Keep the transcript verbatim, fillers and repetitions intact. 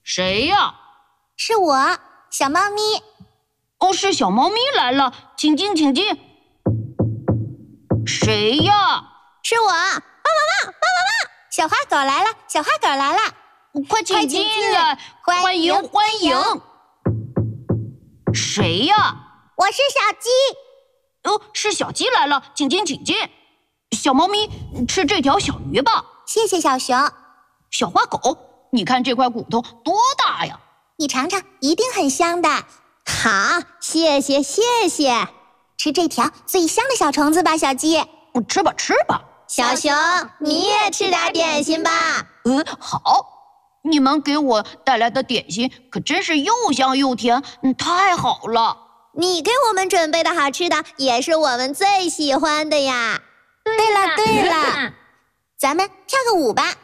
谁呀？ 是我，小猫咪。 哦，是小猫咪来了，请进，请进。谁呀？ 是我，汪汪汪，汪汪汪！小花狗来了，小花狗来了， 快请进来，欢迎欢迎。谁呀？ 我是小鸡。 哦，是小鸡来了，请进，请进。小猫咪，吃这条小鱼吧。 谢谢小熊。 小花狗，你看这块骨头多大呀？ 你尝尝，一定很香的。 好，谢谢谢谢。 吃这条最香的小虫子吧，小鸡。 吃吧吃吧。 小熊，你也吃点点心吧。 嗯，好。你们给我带来的点心可真是又香又甜，嗯，太好了。 你给我们准备的好吃的也是我们最喜欢的呀。 对了对了，咱们跳个舞吧。